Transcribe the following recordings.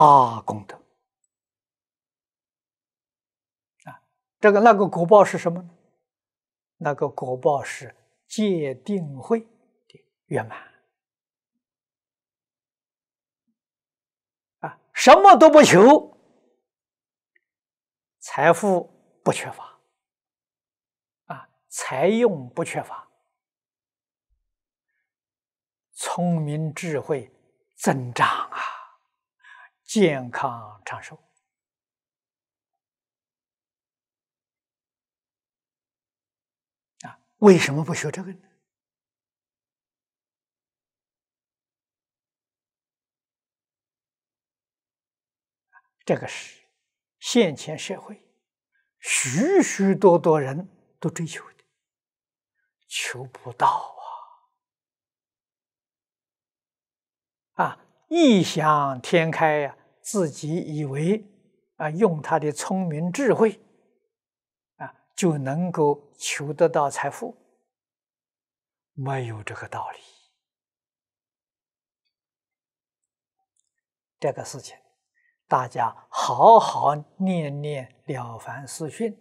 大功德啊！那个果报是什么呢？那个果报是戒定慧的圆满啊！什么都不求，财富不缺乏啊，财用不缺乏，聪明智慧增长啊，健康长寿啊！为什么不学这个呢？这个是现前社会许许多多人都追求的，求不到异想天开呀，自己以为用他的聪明智慧就能够求得到财富，没有这个道理。这个事情，大家好好念念《了凡四训》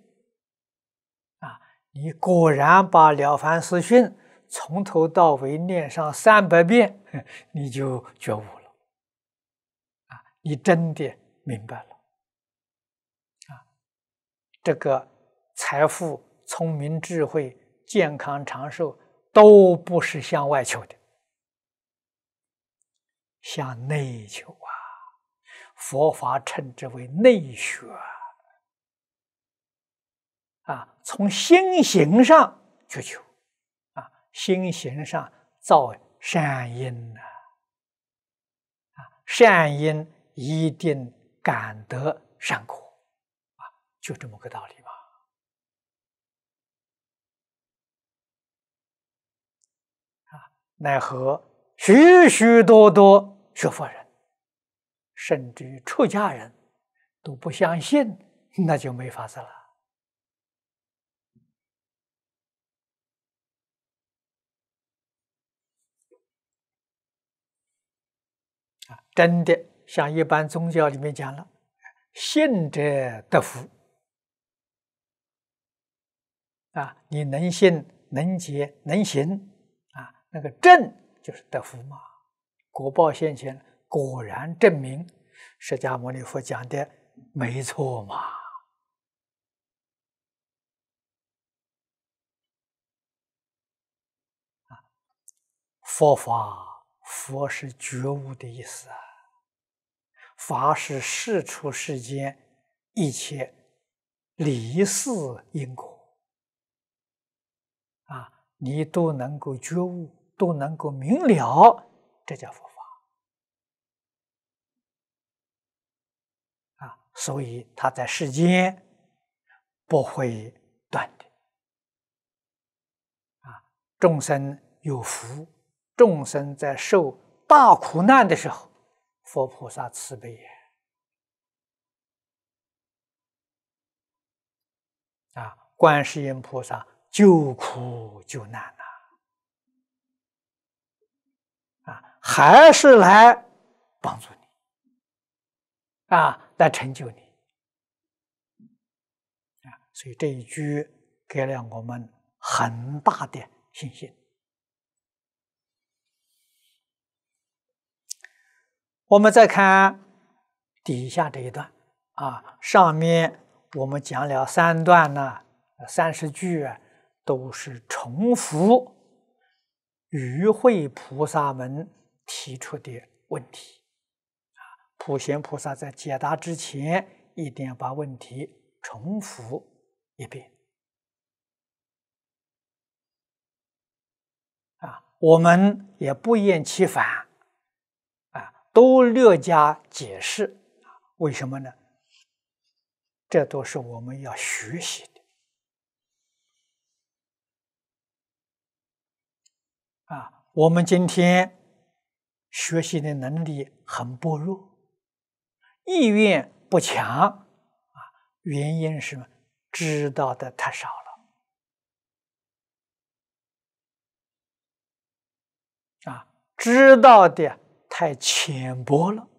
你果然把《了凡四训》从头到尾念上300遍，你就觉悟了你真的明白了这个财富、聪明、智慧、健康、长寿都不是向外求的，向内求佛法称之为内学从心行上去求心行上造善因善因一定感得善果就这么个道理吧。奈何许许多多学佛人，甚至于出家人都不相信，那就没法子了真的像一般宗教里面讲了，信者得福你能信能结能行那个正就是得福嘛。果报现前，果然证明释迦牟尼佛讲的没错嘛佛法，佛是觉悟的意思法是事出世间一切理事因果你都能够觉悟，都能够明了，这叫佛法所以他在世间不会断的众生有福，众生在受大苦难的时候，佛菩萨慈悲观世音菩萨救苦救难还是来帮助你来成就你所以这一句给了我们很大的信心。我们再看底下这一段上面我们讲了3段呢，30句都是重复与会菩萨们提出的问题普贤菩萨在解答之前，一定要把问题重复一遍我们也不厌其烦都略加解释为什么呢？这都是我们要学习的我们今天学习的能力很薄弱，意愿不强原因是知道的太少了知道的太浅薄了